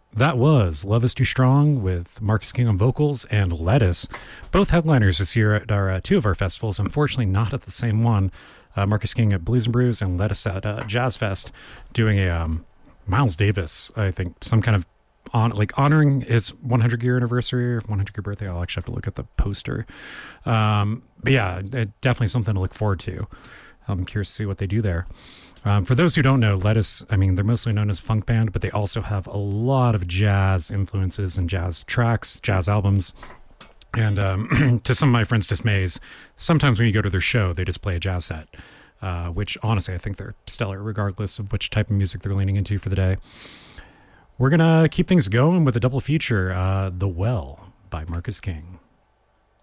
That was Love is Too Strong with Marcus King on vocals and Lettuce, both headliners this year at our two of our festivals. Unfortunately, not at the same one. Marcus King at Blues and Brews and Lettuce at Jazz Fest, doing a Miles Davis, I think, some kind of honoring his 100-year anniversary or 100-year birthday. I'll actually have to look at the poster. But yeah, definitely something to look forward to. I'm curious to see what they do there. For those who don't know, Lettuce, I mean, they're mostly known as a funk band, but they also have a lot of jazz influences and jazz tracks, jazz albums. And to some of my friends' dismays, sometimes when you go to their show, they just play a jazz set, which honestly, I think they're stellar regardless of which type of music they're leaning into for the day. We're going to keep things going with a double feature, The Well by Marcus King.